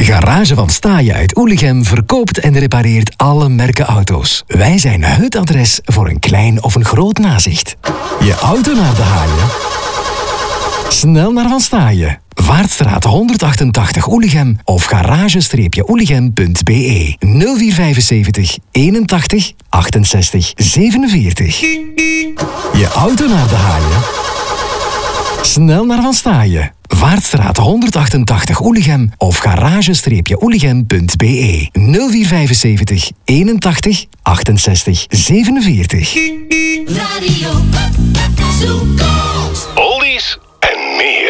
Garage van Staaien uit Oelichem verkoopt en repareert alle merken auto's. Wij zijn het adres voor een klein of een groot nazicht. Je auto naar de haaien? Snel naar Van Staaien. Vaartstraat 188 Oelichem of garage-oelichem.be 0475 81 68 47. Je auto naar de haaien? Snel naar Van Staaien. Vaartstraat 188 Oelichem of garage-oelichem.be 0475 81 68 47. Radio Zoekers. Oldies